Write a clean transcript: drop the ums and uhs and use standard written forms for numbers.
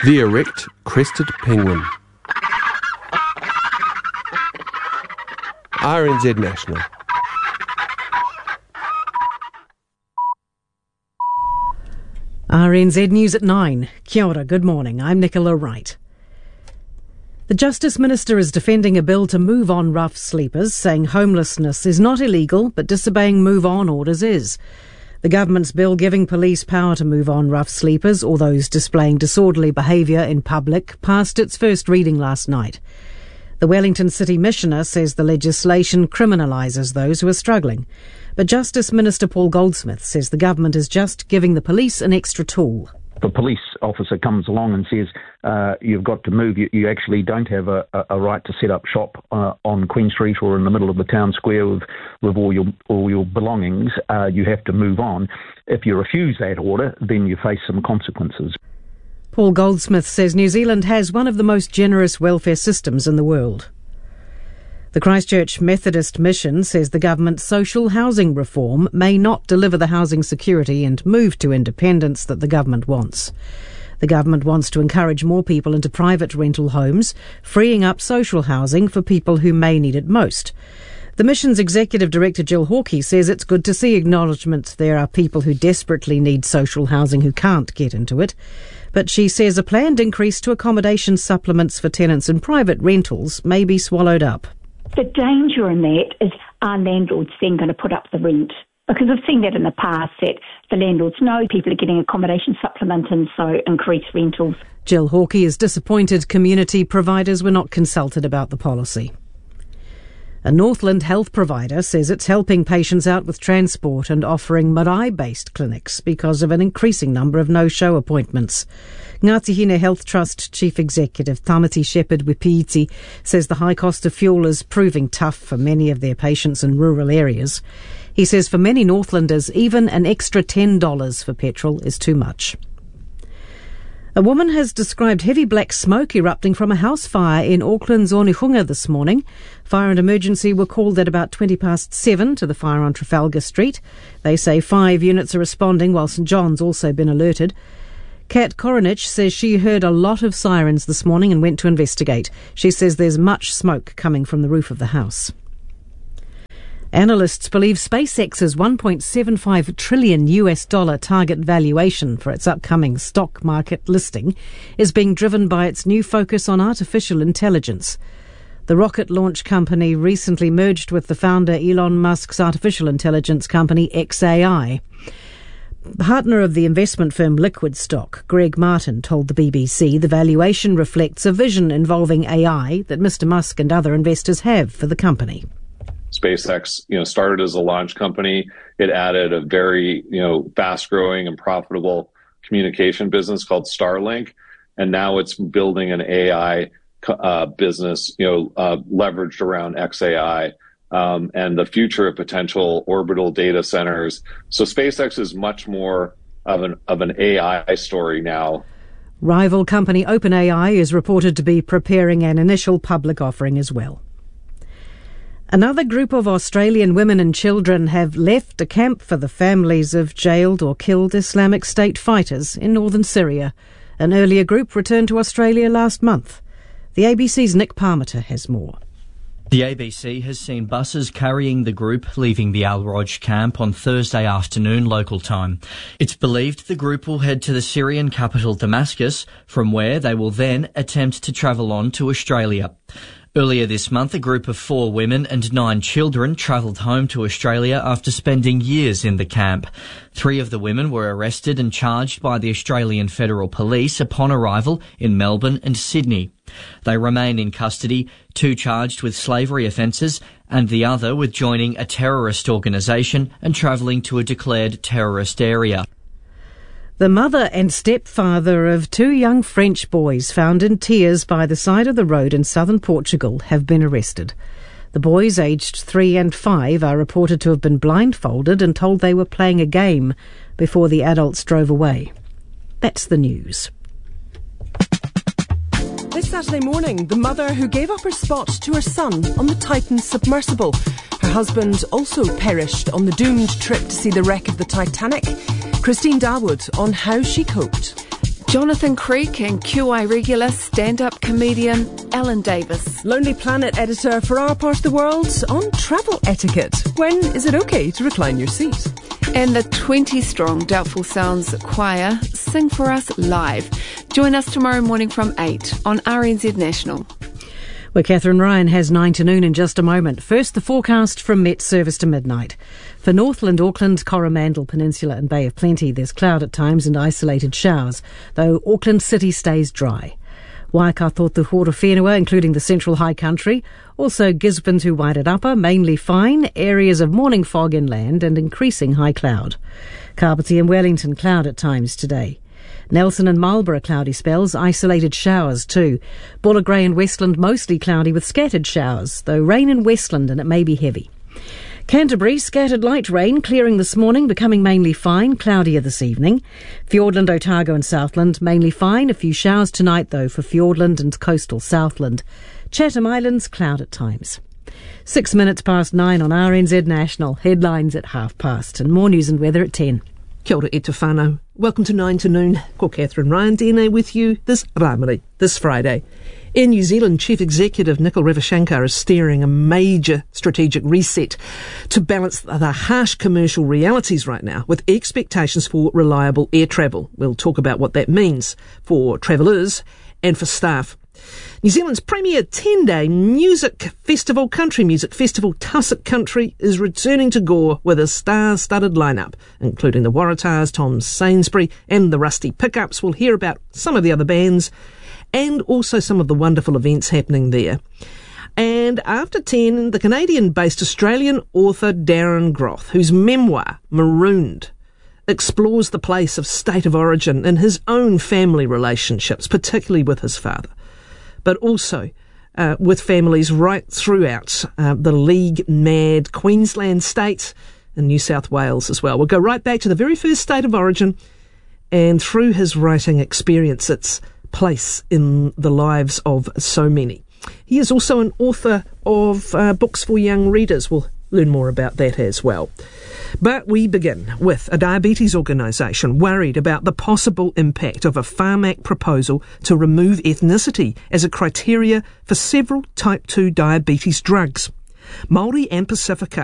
The erect crested penguin. RNZ National. RNZ News at 9. Kia ora, good morning. I'm Nicola Wright. The Justice Minister is defending a bill to move on rough sleepers, saying homelessness is not illegal, but disobeying move-on orders is. The government's bill giving police power to move on rough sleepers or those displaying disorderly behaviour in public passed its first reading last night. The Wellington City Missioner says the legislation criminalises those who are struggling. But Justice Minister Paul Goldsmith says the government is just giving the police an extra tool. The police officer comes along and says, you've got to move. You actually don't have a right to set up shop on Queen Street or in the middle of the town square with all your belongings. You have to move on. If you refuse that order, then you face some consequences. Paul Goldsmith says New Zealand has one of the most generous welfare systems in the world. The Christchurch Methodist Mission says the government's social housing reform may not deliver the housing security and move to independence that the government wants. The government wants to encourage more people into private rental homes, freeing up social housing for people who may need it most. The mission's executive director Jill Hawkey says it's good to see acknowledgement there are people who desperately need social housing who can't get into it. But she says a planned increase to accommodation supplements for tenants in private rentals may be swallowed up. The danger in that is, are landlords then going to put up the rent? Because I've seen that in the past, that the landlords know people are getting accommodation supplement and so increase rentals. Jill Hawkey is disappointed community providers were not consulted about the policy. A Northland health provider says it's helping patients out with transport and offering marae-based clinics because of an increasing number of no-show appointments. Ngāti Hine Health Trust Chief Executive Tamati Shepherd-Wipiti says the high cost of fuel is proving tough for many of their patients in rural areas. He says for many Northlanders, even an extra $10 for petrol is too much. A woman has described heavy black smoke erupting from a house fire in Auckland's Onehunga this morning. Fire and emergency were called at about 7:20 to the fire on Trafalgar Street. They say 5 units are responding, while St John's also been alerted. Kat Koronich says she heard a lot of sirens this morning and went to investigate. She says there's much smoke coming from the roof of the house. Analysts believe SpaceX's $1.75 trillion target valuation for its upcoming stock market listing is being driven by its new focus on artificial intelligence. The rocket launch company recently merged with the founder Elon Musk's artificial intelligence company xAI. Partner of the investment firm Liquid Stock, Greg Martin, told the BBC the valuation reflects a vision involving AI that Mr Musk and other investors have for the company. SpaceX, started as a launch company. It added a very, fast-growing and profitable communication business called Starlink, and now it's building an AI business, leveraged around xAI and the future of potential orbital data centers. So SpaceX is much more of an AI story now. Rival company OpenAI is reported to be preparing an initial public offering as well. Another group of Australian women and children have left a camp for the families of jailed or killed Islamic State fighters in northern Syria. An earlier group returned to Australia last month. The ABC's Nick Parmiter has more. The ABC has seen buses carrying the group leaving the Al-Roj camp on Thursday afternoon local time. It's believed the group will head to the Syrian capital Damascus, from where they will then attempt to travel on to Australia. Earlier this month, a group of 4 women and 9 children travelled home to Australia after spending years in the camp. 3 of the women were arrested and charged by the Australian Federal Police upon arrival in Melbourne and Sydney. They remain in custody, 2 charged with slavery offences and the other with joining a terrorist organisation and travelling to a declared terrorist area. The mother and stepfather of 2 young French boys found in tears by the side of the road in southern Portugal have been arrested. The boys, aged 3 and 5, are reported to have been blindfolded and told they were playing a game before the adults drove away. That's the news. This Saturday morning, the mother who gave up her spot to her son on the Titan submersible. Her husband also perished on the doomed trip to see the wreck of the Titanic. Christine Dawood on how she coped. Jonathan Creek and QI regular stand-up comedian Alan Davis. Lonely Planet editor for our part of the world on travel etiquette. When is it okay to recline your seat? And the 20-strong Doubtful Sounds choir sing for us live. Join us tomorrow morning from 8 on RNZ National. Well, Catherine Ryan has 9 to noon in just a moment. First, the forecast from Met Service to midnight. For Northland, Auckland, Coromandel Peninsula and Bay of Plenty, there's cloud at times and isolated showers, though Auckland City stays dry. Waikato to Horowhenua, including the Central High Country. Also Gisborne to Wairarapa, mainly fine. Areas of morning fog inland and increasing high cloud. Kapiti and Wellington, cloud at times today. Nelson and Marlborough, cloudy spells, isolated showers too. Buller Grey and Westland, mostly cloudy with scattered showers, though rain in Westland and it may be heavy. Canterbury, scattered light rain, clearing this morning, becoming mainly fine, cloudier this evening. Fiordland, Otago and Southland, mainly fine, a few showers tonight though for Fiordland and coastal Southland. Chatham Islands, cloud at times. 6 minutes past 9 on RNZ National, headlines at past, and more news and weather at 10. Kia ora e te whānau. Welcome to 9 to noon. Ko Catherine Ryan DNA with you this Rāmari, this Friday. In New Zealand, Chief Executive Nikhil Ravashankar is steering a major strategic reset to balance the harsh commercial realities right now with expectations for reliable air travel. We'll talk about what that means for travellers and for staff. New Zealand's premier 10-day music festival, country music festival, Tussock Country, is returning to Gore with a star-studded lineup, including the Waratahs, Tom Sainsbury and the Rusty Pickups. We'll hear about some of the other bands and also some of the wonderful events happening there. And after 10, the Canadian-based Australian author Darren Groth, whose memoir, Marooned, explores the place of state of origin in his own family relationships, particularly with his father, but also with families right throughout the League-mad Queensland state and New South Wales as well. We'll go right back to the very first state of origin and through his writing experience, its place in the lives of so many. He is also an author of books for young readers. We'll learn more about that as well. But we begin with a diabetes organisation worried about the possible impact of a Pharmac proposal to remove ethnicity as a criteria for several type 2 diabetes drugs. Māori and Pacifica